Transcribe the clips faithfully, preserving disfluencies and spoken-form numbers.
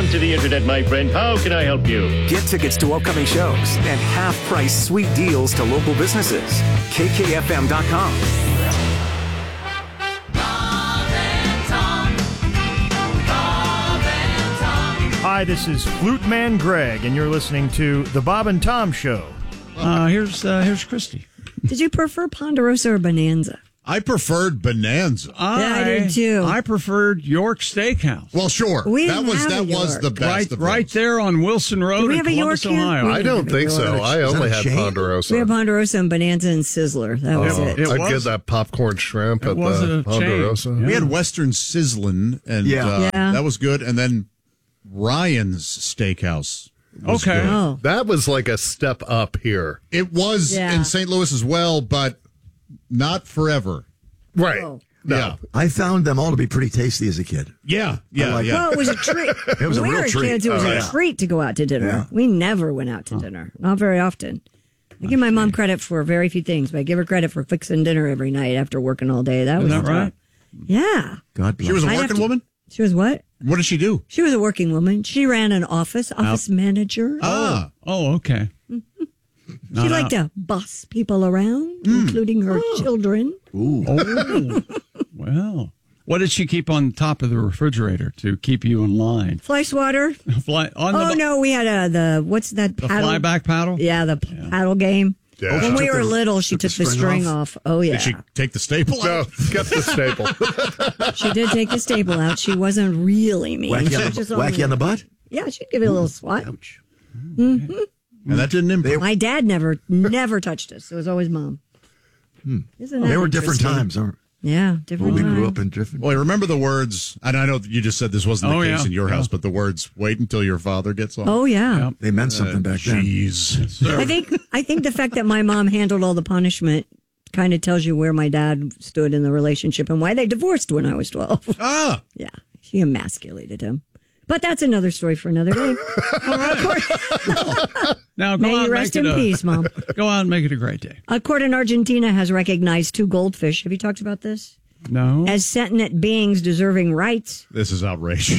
Welcome to the Internet, my friend. How can I help you? Get tickets to upcoming shows and half-price sweet deals to local businesses. K K F M dot com. Hi, this is Flute Man Greg, and you're listening to The Bob and Tom Show. Uh, here's uh, here's Christy. Did you prefer Ponderosa or Bonanza? I preferred Bonanza. I, Yeah, I did too. I preferred York Steakhouse. Well, sure. We that didn't was have that a was York. the best. Right, of right those. there on Wilson Road Do we in have a Columbus, York here? Ohio. We I don't think so. I Is that only a had chain? Ponderosa. We have Ponderosa and Bonanza and Sizzler. That was Oh, it. It I'd was- get that popcorn shrimp it at was the a Ponderosa. chain. We Yeah. had Western Sizzlin', and Yeah. uh, Yeah. that was good. And then Ryan's Steakhouse. was Okay. good. Oh, That was like a step up here. It was Yeah. in Saint Louis as well, but not forever. Right. Oh. No. Yeah. I found them all to be pretty tasty as a kid. Yeah, yeah, like yeah. well, it was a treat. It was a when we real were treat. kids, it was Oh, a yeah. treat to go out to dinner. Yeah. We never went out to dinner. Not very often. I give my mom credit for very few things, but I give her credit for fixing dinner every night after working all day. That was Isn't that right? Yeah. God bless. She was a I'd have working to- woman? She was what? What did she do? She was a working woman. She ran an office, office manager. Ah. Oh, okay. She liked to boss people around, including her children. Oh, well. What did she keep on top of the refrigerator to keep you in line? Fly swatter. Fly on Oh, the, no, we had uh, the, what's that the paddle? flyback paddle? Yeah, the paddle game. Yeah. When She we took were the- little, she took took the the string string off? off. Oh, yeah. Did she take the staple No, out? get the staple. She did take the staple out. She wasn't really mean. Wacky, She on was the, just wacky only- on the butt? Yeah, she'd give you a little swat. Ouch. And that didn't improve. My dad never, never touched us. It was always mom. Isn't that They were different interesting? times. Aren't Yeah, we? different we grew times. up in different. Well, I remember the words, and I know that you just said this wasn't the Oh, case yeah. in your Yeah. house, but the words, wait until your father gets home. Oh, yeah. They meant something back then. Jeez. I think I think the fact that my mom handled all the punishment kind of tells you where my dad stood in the relationship and why they divorced when I was twelve. Ah, Yeah, she emasculated him. But that's another story for another day. Now go May out you and rest make in it a, peace, Mom. Go out and make it a great day. A court in Argentina has recognized two goldfish. Have you talked about this? No, As sentient beings deserving rights. this is outrageous.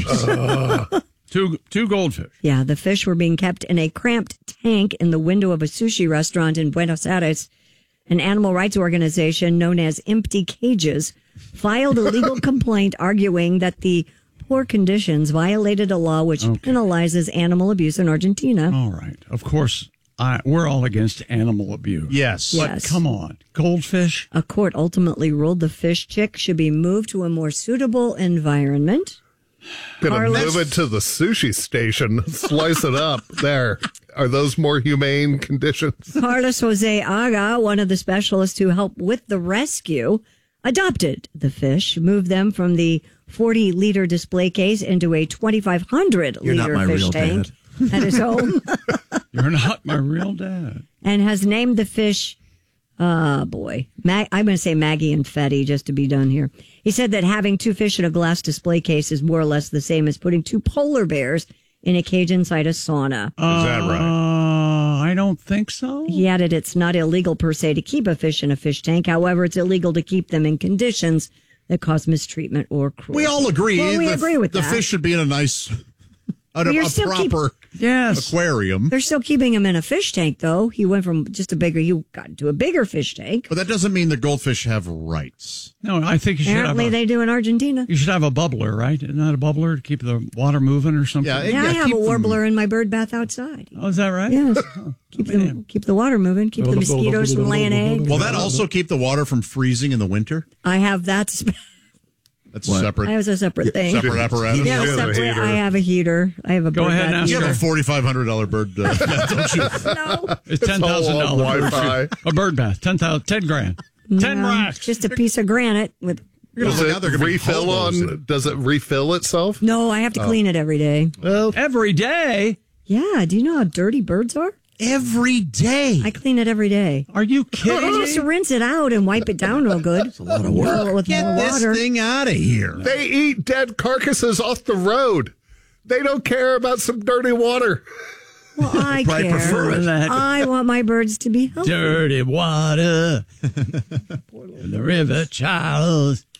two two goldfish. Yeah, the fish were being kept in a cramped tank in the window of a sushi restaurant in Buenos Aires. An animal rights organization known as Empty Cages filed a legal complaint arguing that the poor conditions violated a law which Okay. penalizes animal abuse in Argentina. All right. Of course, I, we're all against animal abuse. Yes. But Yes. come on, goldfish. A court ultimately ruled the fish chick should be moved to a more suitable environment. Gonna Carlos- move it to the sushi station, slice it up. There. Are those more humane conditions? Carlos Jose Aga, one of the specialists who helped with the rescue, adopted the fish, moved them from the forty liter display case into a twenty-five hundred You're not liter my fish real tank at his home, You're not my real dad. and has named the fish, uh, boy, Mag- I'm going to say Maggie and Fetty just to be done here. He said that having two fish in a glass display case is more or less the same as putting two polar bears in a cage inside a sauna. Is that right? Uh, I don't think so. He added it's not illegal per se to keep a fish in a fish tank. However, it's illegal to keep them in conditions that cause mistreatment or cruelty. We all agree. Well, we the, agree with the that. fish should be in a nice, a, You're a still keep- proper Yes. aquarium. They're still keeping him in a fish tank, though. He went from just a bigger, he got into a bigger fish tank. But that doesn't mean the goldfish have rights. No, I think you should Apparently, have a, they do in Argentina. you should have a bubbler, right? Isn't that a bubbler to keep the water moving or something? Yeah, Yeah, I have keep a them- warbler in my bird bath outside. Oh, is that right? Yes, keep them, keep the water moving, keep the mosquitoes from laying eggs. Will that also keep the water from freezing in the winter? I have that. sp- That's What? separate. I have a separate thing. Separate apparatus. Yeah, You have a separate. heater. I have a heater. I have a Go bird ahead bath and You heater. have a forty-five hundred dollars bird. Uh, don't you? No, It's ten thousand all dollars. Wi-Fi. A bird bath, ten thousand, ten grand, ten no, racks. just a piece of granite with. Does Now they're it gonna be refill hobos in on? it. Does it refill itself? No, I have to clean it every day. Well, Every day. Yeah, do you know how dirty birds are? Every day. I clean it every day. Are you I kidding just me? rinse it out and wipe it down real good. It's a lot of work. With Get more this water. thing out of here. they eat dead carcasses off the road. They don't care about some dirty water. Well, I Probably care. prefer it. I want my birds to be healthy. Dirty water. In the river, Charles.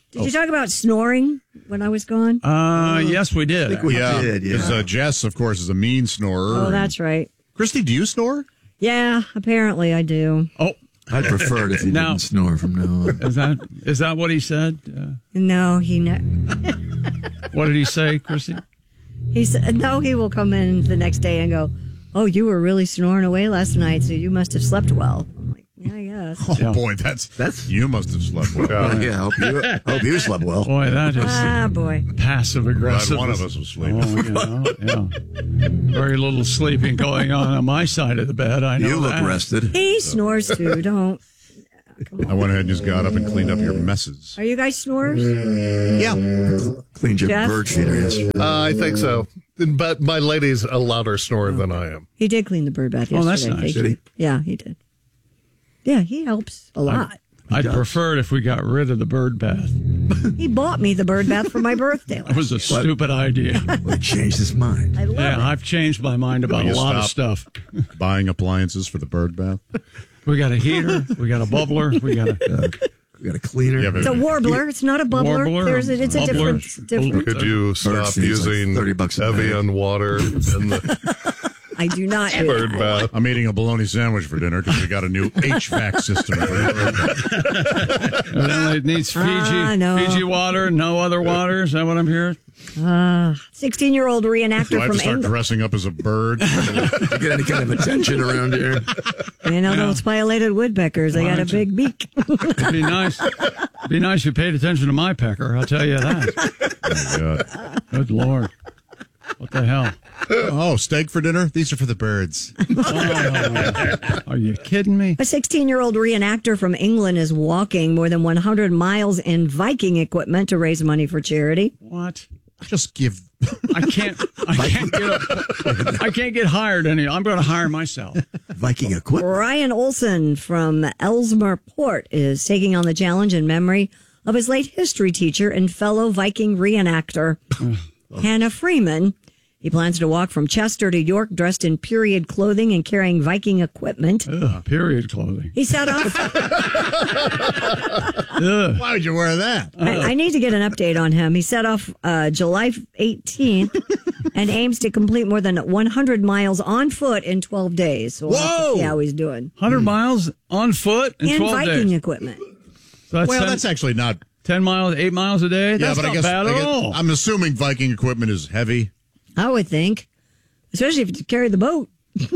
Did you talk about snoring when I was gone? Uh, yes, we did. we Yeah, did, yeah. because uh, Jess, of course, is a mean snorer. Oh, that's right. Christy, do you snore? Yeah, apparently I do. Oh, I'd prefer it if you Now- didn't snore from now on. is that is that what he said? Uh, No, he ne- what did he say, Chrissy? he said no. He will come in the next day and go, "Oh, you were really snoring away last night, so you must have slept well." I'm like, "Yeah, I guess." Oh, Yeah. boy, that's, That's- you must have slept well. Yeah. Yeah, I hope you, I hope you slept well. Boy, that is Ah, boy. passive Glad aggressive. one of us was sleeping. Oh, yeah, yeah. Very little sleeping going on on my side of the bed. I know You look that. rested. He snores too. Don't. I went ahead and just got up and cleaned up your messes. Are you guys snorers? Yeah. Cleaned your Jeff? bird feeder yesterday. Uh, I think so. But my lady's a louder snorer than I am. He did clean the bird bath yesterday. Oh, that's nice. Thank Did you. he? Yeah, he did. Yeah, he helps a lot. I'd does. prefer it if we got rid of the bird bath. He bought me the bird bath for my birthday. That was a stupid idea. Well, he changed his mind. I love Yeah, it. I've changed my mind about Will a you lot of stop? stuff. Buying appliances for the bird bath. We got a heater. We got a bubbler. We got a Uh, we got a cleaner. Yeah, but- It's a warbler. It's not a bubbler. Warbler, There's a, it's a bubbler. different. different Could you stop fees like using thirty bucks a bag. Evian water in the I do not. do bird that. bath? I'm eating a bologna sandwich for dinner because we got a new H V A C system. For the bird bath. And then it needs Fiji, Ah, no. Fiji water, no other water. Is that what I'm hearing? sixteen-year-old Do reenactor I have from to start England. dressing up as a bird? to get any kind of attention around here. You know those pileated woodpeckers? They got a Why don't you- big beak. It'd be nice. It'd be nice if you paid attention to my pecker. I'll tell you that. Oh, God. Good Lord. What the hell? Oh, steak for dinner? These are for the birds. Oh, are you kidding me? A sixteen-year-old reenactor from England is walking more than one hundred miles in Viking equipment to raise money for charity. What? Just give. I can't. I can't get. A, I can't get hired any. I'm going to hire myself. Viking equipment. Ryan Olson from Ellesmere Port is taking on the challenge in memory of his late history teacher and fellow Viking reenactor, Hannah Freeman. He plans to walk from Chester to York dressed in period clothing and carrying Viking equipment. Ugh, period clothing. He set off. Ugh. Why would you wear that? I, I need to get an update on him. He set off uh, July eighteenth and aims to complete more than one hundred miles on foot in twelve days. So we'll have to Whoa! see how he's doing. one hundred miles on foot in, In twelve Viking days. equipment. So that's Well, ten, that's actually not. ten miles, eight miles a day. Yeah, That's but not I guess, bad I at guess all. I'm assuming Viking equipment is heavy. I would think. Especially if you carry the boat.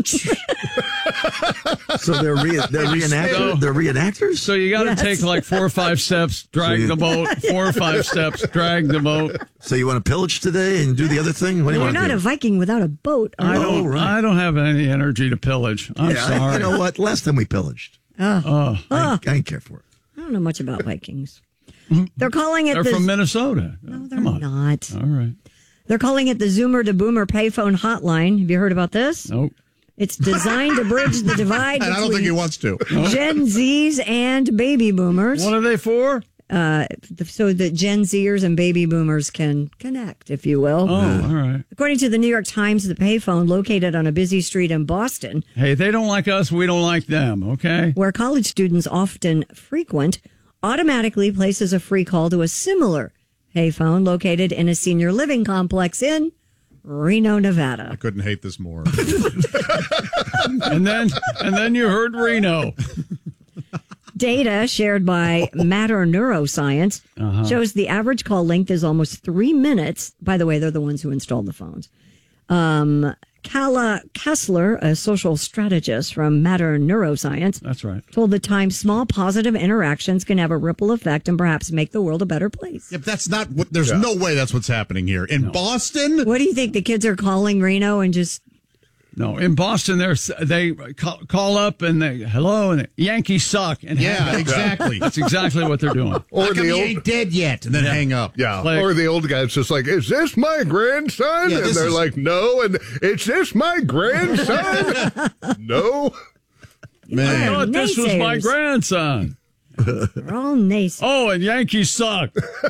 So they're re- they're reenactors. They're reenactors. So you got to Yes. take like four or five steps, drag So you- the boat. Four or five steps, drag the boat. So you want to pillage today and do the other thing? What do you You're want to not do? a Viking without a boat. I are don't. you? right. I don't have any energy to pillage. I'm yeah, I- sorry. you know what? Last time we pillaged. Oh, I, I didn't care for it. I don't know much about Vikings. They're calling it they're the from Minnesota. No, they're Come on. not. All right. They're calling it the Zoomer to Boomer payphone hotline. Have you heard about this? Nope. It's designed to bridge the divide And I don't think he between wants to. Gen Zs and baby boomers. What are they for? Uh, so that Gen Zers and baby boomers can connect, if you will. Oh, all right. According to the New York Times, the payphone located on a busy street in Boston, Hey, they don't like us. We don't like them. Okay. where college students often frequent, automatically places a free call to a similar payphone located in a senior living complex in Reno, Nevada. I couldn't hate this more. And then, and then you heard Reno. Data shared by Matter Neuroscience Uh-huh. shows the average call length is almost three minutes. By the way, they're the ones who installed the phones. Um, Kala Kessler, a social strategist from Matter Neuroscience, That's right. told the Times small positive interactions can have a ripple effect and perhaps make the world a better place. Yeah, but that's not what. There's no way that's what's happening here in Boston. What do you think? The kids are calling Reno and just No, in Boston, there's they call, call up and they hello and Yankees suck and hang Yeah, up. exactly. That's exactly what they're doing. Or How come the you old, ain't dead yet, and then hang up. yeah, Like- or the old guy's just like, "Is this my grandson?" Yeah, and this they're is- like, "No," and "Is this my grandson?" No. I Man, thought this was my naysayers. grandson. They're all naysayers. Oh, and Yankees suck.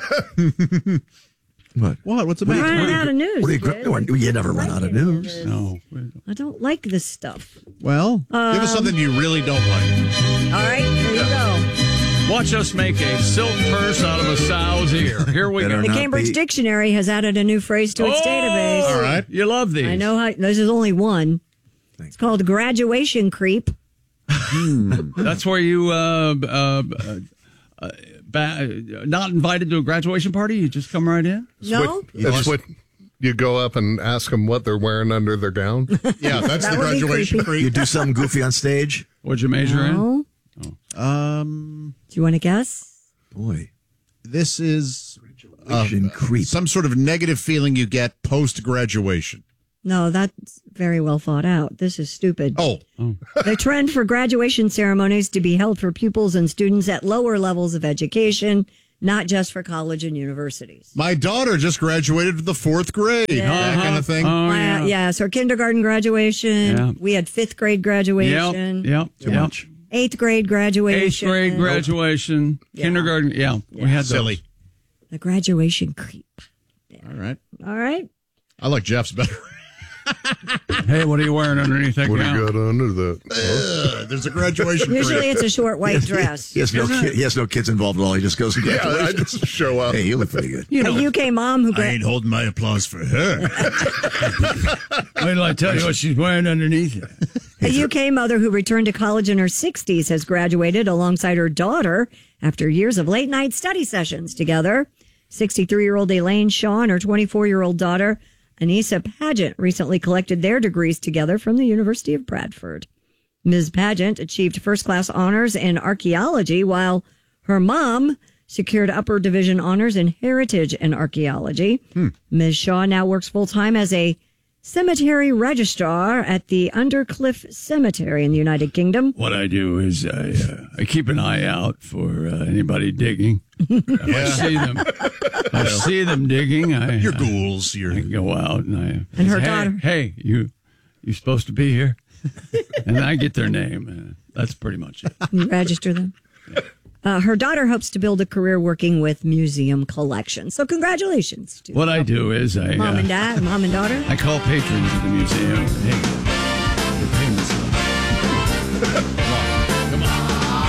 What? what? What's the We're matter? running out of news. What are you, kid. gra- you never run out of news. No. I don't like this stuff. Well, give us something you really don't like. All right, here you go. Watch us make a silk purse out of a sow's ear. Here we Better go. The not Cambridge be- Dictionary has added a new phrase to its Oh, database. All right. You love these. I know how. This is only one. It's called graduation creep. That's where you uh, uh, uh, ba- not invited to a graduation party. You just come right in. No, That's what you go up and ask them what they're wearing under their gown. Yeah, that's That the would be graduation creepy. You creep. do something goofy on stage? What'd you major in? no. Um, Do you want to guess? Boy. this is Graduation creep. some sort of negative feeling you get post graduation. No, that's very well thought out. This is stupid. Oh, The trend for graduation ceremonies to be held for pupils and students at lower levels of education, not just for college and universities. my daughter just graduated to the fourth grade. That kind of thing. Oh, Uh, yeah. yeah, so kindergarten graduation. Yeah. We had fifth grade Yep. graduation. Yep. Too yep. much. Eighth grade graduation. Eighth grade graduation. Yeah. Kindergarten. Yeah. We had those. Silly. The graduation creep. All right. All right. I like Jeff's better. Hey, what are you wearing underneath that What do gown? you got under that? Ugh, there's a graduation Usually creep. it's a short white dress. He has, no ki- he has no kids involved at all. He just goes, Yeah, I congratulations. just show up. Hey, you look pretty good. You A know, U K mom who I gra- ain't holding my applause for her. wait till I tell you what she's wearing underneath it. A U K mother who returned to college in her sixties has graduated alongside her daughter after years of late night study sessions together. sixty-three-year-old Elaine Shaw and her twenty-four-year-old daughter, Anissa Pageant, recently collected their degrees together from the University of Bradford. Miz Pageant achieved first-class honors in archaeology, while her mom secured upper division honors in heritage and archaeology. Miz Shaw now works full-time as a cemetery registrar at the Undercliff Cemetery in the United Kingdom. What I do is I uh, I keep an eye out for uh, anybody digging. If I see them, if I see them digging. I, Your I, ghouls. Your I go out and I And her hey, daughter. Hey, you you supposed to be here? And I get their name. Uh, that's pretty much it. You register them. Uh, her daughter hopes to build a career working with museum collections. So congratulations to What I do is I mom uh, and dad, mom and daughter. I call patrons of the museum. Hey, your payments. Come on.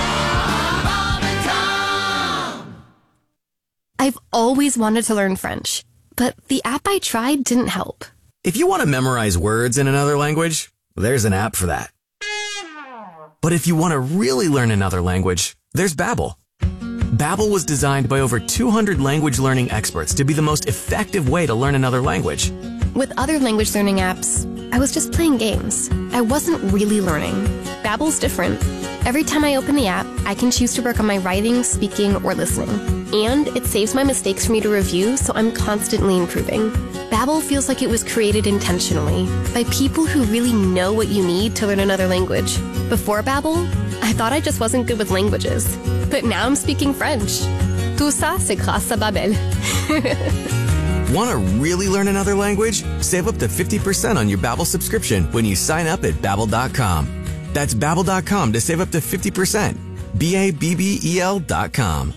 I've always wanted to learn French, but the app I tried didn't help. If you want to memorize words in another language, there's an app for that. But if you want to really learn another language, there's Babbel. Babbel was designed by over two hundred language learning experts to be the most effective way to learn another language. With other language learning apps, I was just playing games. I wasn't really learning. Babbel's different. Every time I open the app, I can choose to work on my writing, speaking, or listening. And it saves my mistakes for me to review, so I'm constantly improving. Babbel feels like it was created intentionally by people who really know what you need to learn another language. Before Babbel, I thought I just wasn't good with languages. But now I'm speaking French. Tout ça, c'est grâce à Babbel. Want to really learn another language? Save up to fifty percent on your Babbel subscription when you sign up at Babbel dot com. That's Babbel dot com to save up to fifty percent. B A B B E L dot com.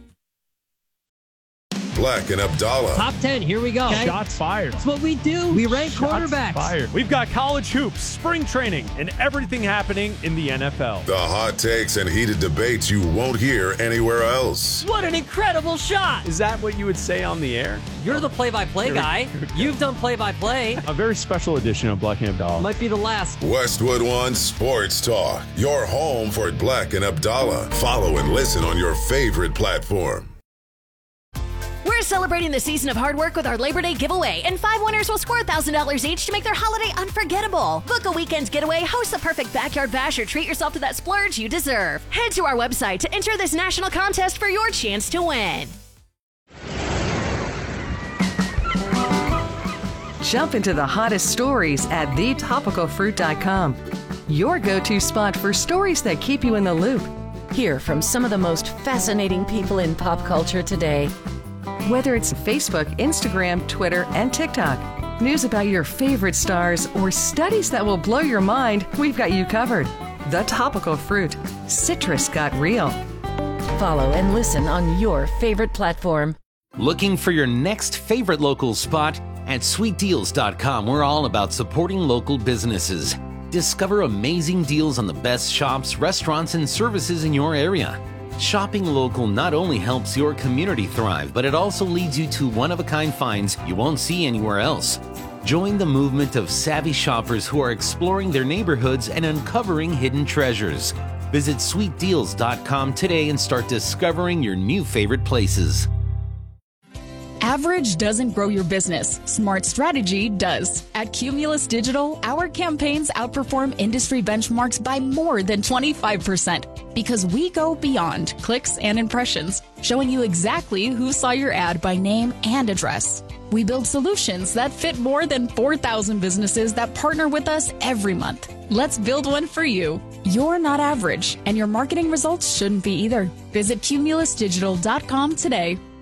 Black and Abdallah. Top ten, here we go. Shots fired. That's what we do. We rank Shots quarterbacks. fired. We've got college hoops, spring training, and everything happening in the N F L. The hot takes and heated debates you won't hear anywhere else. What an incredible shot. Is that what you would say on the air? You're the play-by-play guy. You've done play-by-play. A very special edition of Black and Abdallah. Might be the last. Westwood One Sports Talk. Your home for Black and Abdallah. Follow and listen on your favorite platform. We're celebrating the season of hard work with our Labor Day giveaway, and five winners will score one thousand dollars each to make their holiday unforgettable. Book a weekend's getaway, host the perfect backyard bash, or treat yourself to that splurge you deserve. Head to our website to enter this national contest for your chance to win. Jump into the hottest stories at the topical fruit dot com. Your go-to spot for stories that keep you in the loop. Hear from some of the most fascinating people in pop culture today. Whether it's Facebook, Instagram, Twitter, and TikTok, news about your favorite stars, or studies that will blow your mind, we've got you covered. The Topical Fruit. Citrus got real. Follow and listen on your favorite platform. Looking for your next favorite local spot? At sweet deals dot com, we're all about supporting local businesses. Discover amazing deals on the best shops, restaurants, and services in your area. Shopping local not only helps your community thrive, but it also leads you to one-of-a-kind finds you won't see anywhere else. Join the movement of savvy shoppers who are exploring their neighborhoods and uncovering hidden treasures. Visit sweet deals dot com today and start discovering your new favorite places. Average doesn't grow your business. Smart strategy does. At Cumulus Digital, our campaigns outperform industry benchmarks by more than twenty-five percent because we go beyond clicks and impressions, showing you exactly who saw your ad by name and address. We build solutions that fit more than four thousand businesses that partner with us every month. Let's build one for you. You're not average, and your marketing results shouldn't be either. Visit Cumulus Digital dot com today.